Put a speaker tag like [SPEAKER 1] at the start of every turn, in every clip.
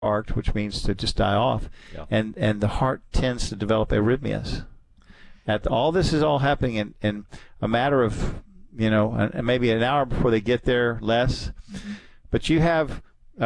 [SPEAKER 1] infarct, which means to just die off,
[SPEAKER 2] Yeah.
[SPEAKER 1] and the heart tends to develop arrhythmias. All this is all happening in a matter of, maybe an hour before they get there, less.
[SPEAKER 2] Mm-hmm.
[SPEAKER 1] But you have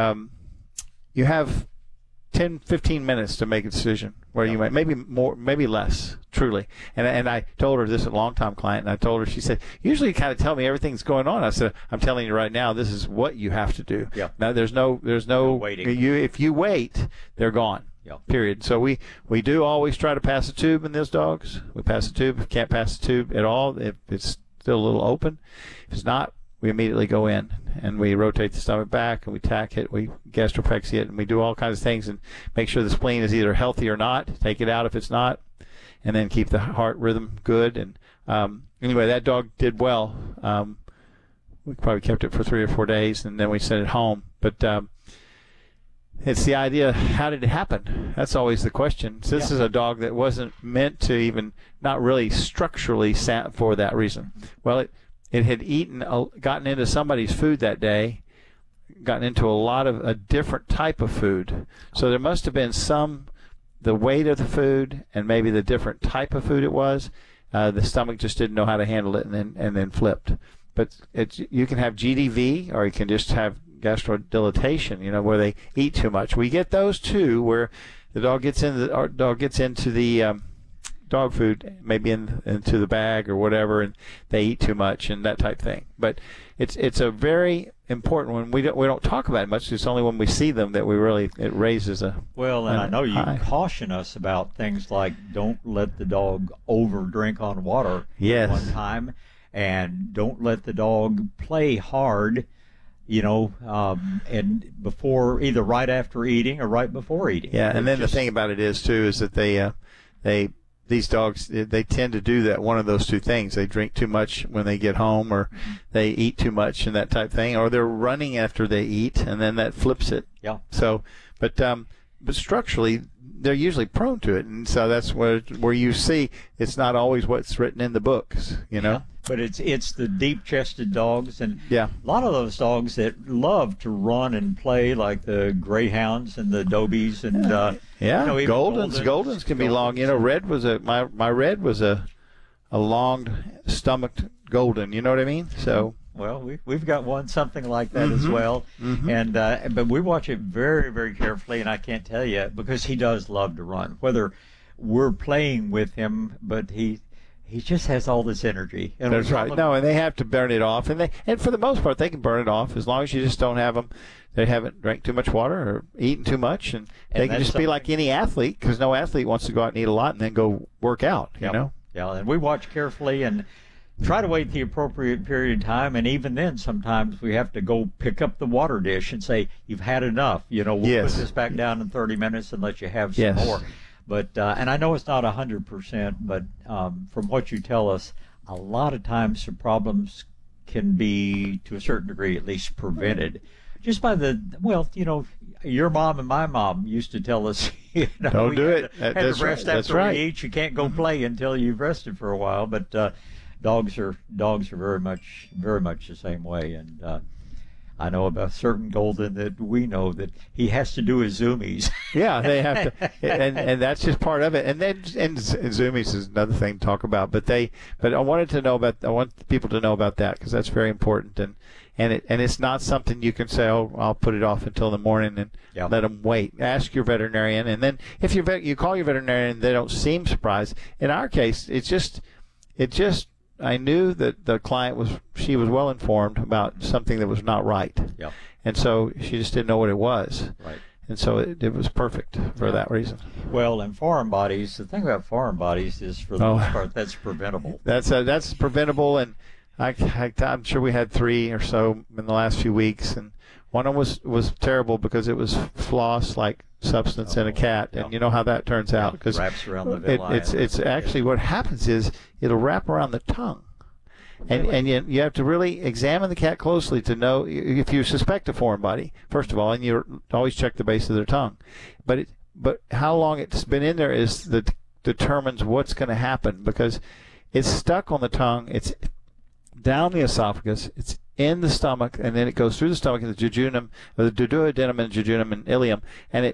[SPEAKER 1] 10, 15 minutes to make a decision where you might, maybe more, maybe less, truly. And I told her, this is a long-time client, and I told her, she said, usually you kind of tell me everything's going on. I said, I'm telling you right now, this is what you have to do.
[SPEAKER 2] Yeah.
[SPEAKER 1] Now, there's no
[SPEAKER 2] waiting.
[SPEAKER 1] if you wait, they're gone.
[SPEAKER 2] Yeah.
[SPEAKER 1] Period. So we do always try to pass a tube in those dogs. We pass a tube. If we can't pass the tube at all, if it's still a little open, if it's not, we immediately go in and we rotate the stomach back and we tack it, we gastropexy it, and we do all kinds of things and make sure the spleen is either healthy or not. Take it out if it's not, and then keep the heart rhythm good. And anyway, that dog did well. We probably kept it for 3 or 4 days, and then we sent it home. But it's the idea, how did it happen? That's always the question. So this is a dog that wasn't meant to even, not really structurally for that reason. Well, it had gotten into somebody's food that day, gotten into a lot of a different type of food. So there must have been the weight of the food and maybe the different type of food it was. The stomach just didn't know how to handle it and then flipped. But you can have GDV, or you can just have gastrodilitation, where they eat too much. We get those too, where the dog gets into the dog food, maybe into the bag or whatever, and they eat too much and that type thing. But it's a very important one. We don't talk about it much. It's only when we see them that it raises a
[SPEAKER 2] well. And I know you caution us about things like don't let the dog over drink on water
[SPEAKER 1] yes.
[SPEAKER 2] one time, and don't let the dog play hard. And before, either right after eating or right before eating.
[SPEAKER 1] Yeah, and then the thing about it is that these dogs, they tend to do that, one of those two things. They drink too much when they get home, or they eat too much and that type thing, or they're running after they eat, and then that flips it.
[SPEAKER 2] Yeah.
[SPEAKER 1] So, but structurally, they're usually prone to it, and so that's where you see it's not always what's written in the books,
[SPEAKER 2] Yeah. But it's the deep-chested dogs, and
[SPEAKER 1] yeah.
[SPEAKER 2] a lot of those dogs that love to run and play, like the greyhounds and the dobies, and
[SPEAKER 1] Goldens can be long. Red was my Red was a long-stomached golden. You know what I mean? So.
[SPEAKER 2] Well, we've got something like that as well, and but we watch it very, very carefully, and I can't tell you, because he does love to run. Whether we're playing with him, but he just has all this energy. And
[SPEAKER 1] that's right. No, and they have to burn it off, and for the most part they can burn it off as long as you just don't have them. They haven't drank too much water or eaten too much, and they can just be like any athlete, because no athlete wants to go out and eat a lot and then go work out. You know.
[SPEAKER 2] Yeah, and we watch carefully and try to wait the appropriate period of time, and even then sometimes we have to go pick up the water dish and say, you've had enough, we'll put this back down in 30 minutes and let you have some more. But and I know it's not 100%, but from what you tell us, a lot of times the problems can be, to a certain degree at least, prevented just by your mom and my mom used to tell us,
[SPEAKER 1] don't do it.
[SPEAKER 2] Had to rest after we eat. You can't go play until you've rested for a while. But dogs are very much the same way, and I know about a certain golden that we know that he has to do his zoomies.
[SPEAKER 1] Yeah, they have to, and that's just part of it. And then zoomies is another thing to talk about. But I want people to know about that, because that's very important. And it's not something you can say, oh, I'll put it off until the morning and let them wait. Ask your veterinarian, and then if you call your veterinarian and they don't seem surprised. In our case, it just. I knew that the client was well informed about something that was not right.
[SPEAKER 2] Yeah.
[SPEAKER 1] And so she just didn't know what it was.
[SPEAKER 2] Right.
[SPEAKER 1] And so it was perfect for that reason.
[SPEAKER 2] Well, and foreign bodies, the thing about foreign bodies is, for the most part, that's preventable.
[SPEAKER 1] That's preventable, and I'm sure we had 3 or so in the last few weeks, and one of them was terrible because it was floss-like substance in a cat, and you know how that turns out, because
[SPEAKER 2] wraps around the villi.
[SPEAKER 1] It's actually what happens is it'll wrap around the tongue, and you have to really examine the cat closely to know if you suspect a foreign body, first of all, and you always check the base of their tongue, but how long it's been in there determines what's going to happen, because it's stuck on the tongue, it's down the esophagus, it's in the stomach, and then it goes through the stomach in the jejunum, the duodenum and jejunum and ileum, and